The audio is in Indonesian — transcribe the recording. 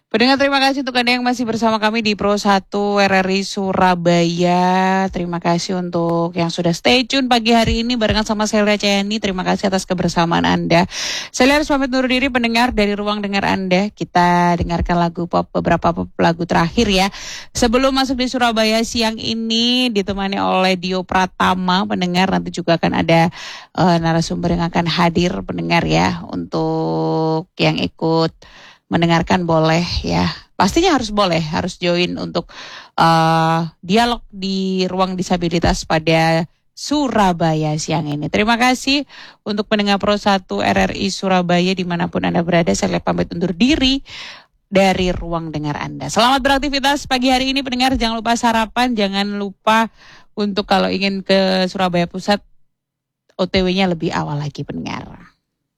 Pendengar, terima kasih untuk Anda yang masih bersama kami di Pro 1 RRI Surabaya. Terima kasih untuk yang sudah stay tune pagi hari ini barengan sama saya Cayani. Terima kasih atas kebersamaan Anda. Saya harus pamit undur diri pendengar dari ruang dengar Anda. Kita dengarkan lagu pop, beberapa pop lagu terakhir ya. Sebelum masuk di Surabaya siang ini ditemani oleh Dio Pratama. Pendengar, nanti juga akan ada narasumber yang akan hadir pendengar ya. Untuk yang ikut mendengarkan boleh ya, pastinya harus boleh, harus join untuk dialog di ruang disabilitas pada Surabaya siang ini. Terima kasih untuk pendengar Pro 1 RRI Surabaya dimanapun Anda berada. Saya pamit undur diri dari ruang dengar Anda. Selamat beraktivitas pagi hari ini pendengar, jangan lupa sarapan, jangan lupa untuk kalau ingin ke Surabaya Pusat OTW-nya lebih awal lagi pendengar.